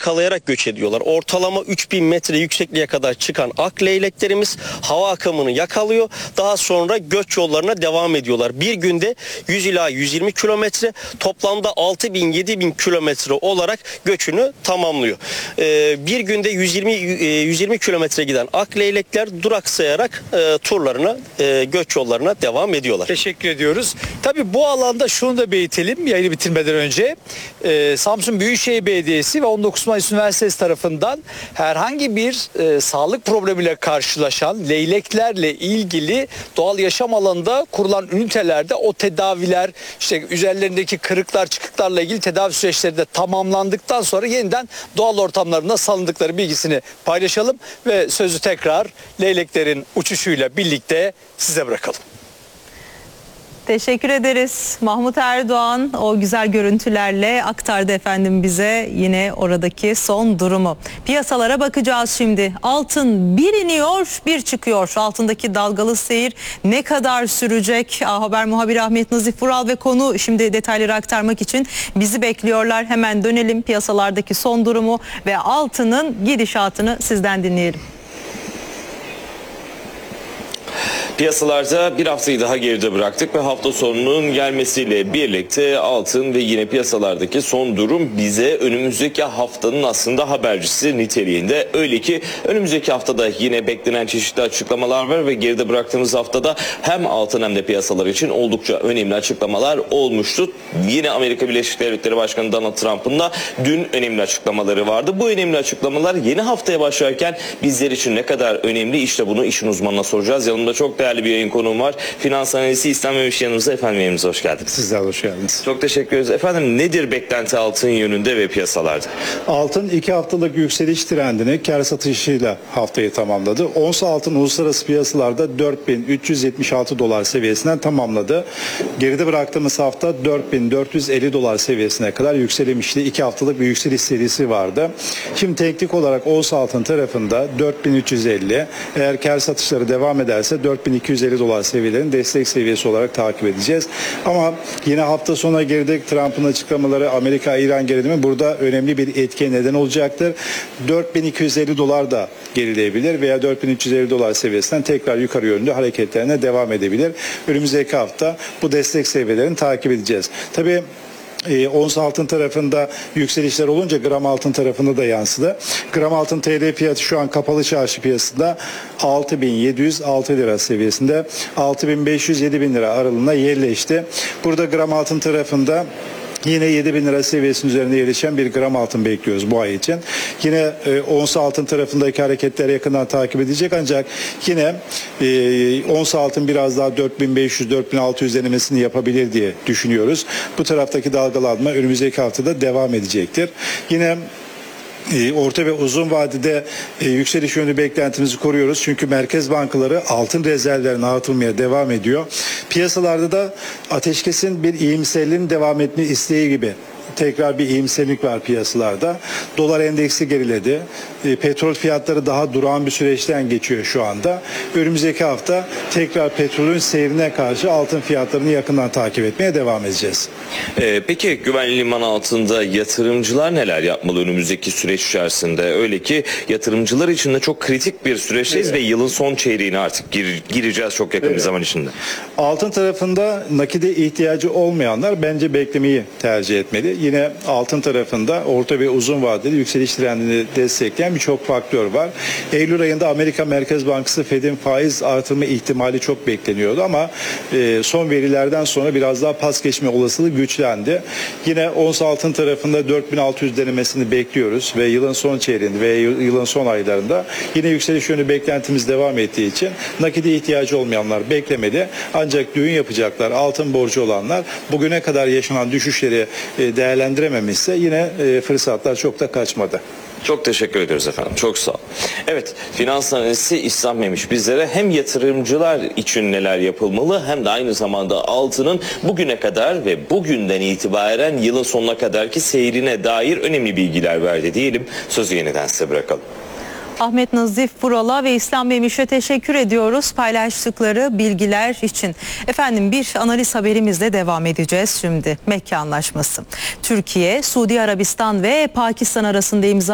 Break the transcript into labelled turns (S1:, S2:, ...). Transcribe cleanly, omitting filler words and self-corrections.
S1: yakalayarak göç ediyorlar. Ortalama 3000 metre yüksekliğe kadar çıkan ak leyleklerimiz hava akımını yakalıyor. Daha sonra göç yollarına devam ediyorlar. Bir günde 100 ila 120 kilometre, toplamda 6000-7000 kilometre olarak göçünü tamamlıyor. Bir günde 120 kilometre giden ak leylekler duraksayarak turlarına, göç yollarına devam ediyorlar.
S2: Teşekkür ediyoruz. Tabii bu alanda şunu da belirtelim yayını bitirmeden önce. Samsun Büyükşehir Belediyesi ve 19 Mayıs Üniversitesi tarafından herhangi bir sağlık problemiyle karşılaşan leyleklerle ilgili doğal yaşam alanında kurulan ünitelerde o tedaviler, işte üzerlerindeki kırıklar, çıkıklarla ilgili tedavi süreçleri de tamamlandıktan sonra yeniden doğal ortamlarına salındıkları bilgisini paylaşalım ve sözü tekrar leyleklerin uçuşuyla birlikte size bırakalım.
S3: Teşekkür ederiz. Mahmut Erdoğan o güzel görüntülerle aktardı efendim bize yine oradaki son durumu. Piyasalara bakacağız şimdi. Altın bir iniyor bir çıkıyor. Altındaki dalgalı seyir ne kadar sürecek? Haber muhabiri Ahmet Nazif Vural ve konu şimdi detayları aktarmak için bizi bekliyorlar. Hemen dönelim piyasalardaki son durumu ve altının gidişatını sizden dinleyelim.
S4: Piyasalarda bir haftayı daha geride bıraktık ve hafta sonunun gelmesiyle birlikte altın ve yine piyasalardaki son durum bize önümüzdeki haftanın aslında habercisi niteliğinde. Öyle ki önümüzdeki haftada yine beklenen çeşitli açıklamalar var ve geride bıraktığımız haftada hem altın hem de piyasalar için oldukça önemli açıklamalar olmuştu. Yine Amerika Birleşik Devletleri Başkanı Donald Trump'ın da dün önemli açıklamaları vardı. Bu önemli açıklamalar yeni haftaya başlarken bizler için ne kadar önemli, işte bunu işin uzmanına soracağız. Yanımda çok değerli bir yayın konuğum var. Finans analisti İslam Memiş yanımızda. Efendim yayınımıza hoş geldiniz.
S5: Sizler hoş geldiniz.
S4: Çok teşekkür ederiz. Efendim nedir beklenti altın yönünde ve piyasalarda?
S5: Altın 2 haftalık yükseliş trendini kar satışıyla haftayı tamamladı. Ons altın uluslararası piyasalarda 4376 dolar seviyesinden tamamladı. Geride bıraktığımız hafta 4450 dolar seviyesine kadar yükselmişti. 2 haftalık bir yükseliş serisi vardı. Şimdi teknik olarak ons altın tarafında 4350, eğer kar satışları devam ederse 4250 dolar seviyelerini destek seviyesi olarak takip edeceğiz. Ama yine hafta sonuna girdik. Trump'ın açıklamaları, Amerika-İran gerilimi burada önemli bir etkiye neden olacaktır. 4250 dolar da gerileyebilir veya 4350 dolar seviyesinden tekrar yukarı yönlü hareketlerine devam edebilir. Önümüzdeki hafta bu destek seviyelerini takip edeceğiz. Tabii ons altın tarafında yükselişler olunca gram altın tarafında da yansıdı. Gram altın TL fiyatı şu an kapalı çarşı piyasasında 6706 lira seviyesinde, 6500-7000 lira aralığında yerleşti. Burada gram altın tarafında yine 7.000 lira seviyesinin üzerinde yerleşen bir gram altın bekliyoruz bu ay için. Yine ons altın tarafındaki hareketleri yakından takip edecek, ancak yine ons altın biraz daha 4500-4600 denemesini yapabilir diye düşünüyoruz. Bu taraftaki dalgalanma önümüzdeki haftada devam edecektir. Yine orta ve uzun vadede yükseliş yönlü beklentimizi koruyoruz. Çünkü merkez bankaları altın rezervlerini artırmaya devam ediyor. Piyasalarda da ateşkesin bir iyimserliğin devam etme isteği gibi tekrar bir iyimserlik var piyasalarda. Dolar endeksi geriledi. Petrol fiyatları daha durağan bir süreçten geçiyor şu anda. Önümüzdeki hafta tekrar petrolün seyrine karşı altın fiyatlarını yakından takip etmeye devam edeceğiz.
S4: Peki güvenli liman altında yatırımcılar neler yapmalı önümüzdeki süreç içerisinde? Öyle ki yatırımcılar için de çok kritik bir süreçteyiz ve yılın son çeyreğine artık gireceğiz çok yakın bir zaman içinde.
S5: Altın tarafında nakide ihtiyacı olmayanlar bence beklemeyi tercih etmeli. Yine altın tarafında orta ve uzun vadeli yükseliş trendini destekleyen birçok faktör var. Eylül ayında Amerika Merkez Bankası Fed'in faiz artırma ihtimali çok bekleniyordu ama son verilerden sonra biraz daha pas geçme olasılığı güçlendi. Yine ons altın tarafında 4600 denemesini bekliyoruz ve yılın son çeyreğinde ve yılın son aylarında yine yükseliş yönü beklentimiz devam ettiği için nakide ihtiyacı olmayanlar beklemeli. Ancak düğün yapacaklar, altın borcu olanlar bugüne kadar yaşanan düşüşleri değerlendirememişse yine fırsatlar çok da kaçmadı.
S4: Çok teşekkür ediyoruz efendim. Çok sağ olun. Evet, finans analisti İslam Memiş bizlere hem yatırımcılar için neler yapılmalı hem de aynı zamanda altının bugüne kadar ve bugünden itibaren yılın sonuna kadarki seyrine dair önemli bilgiler verdi diyelim. Sözü yeniden size bırakalım.
S3: Ahmet Nazif Vural'a ve İslam Memiş'e teşekkür ediyoruz paylaştıkları bilgiler için. Efendim bir analiz haberimizle devam edeceğiz şimdi. Mekke Anlaşması. Türkiye, Suudi Arabistan ve Pakistan arasında imza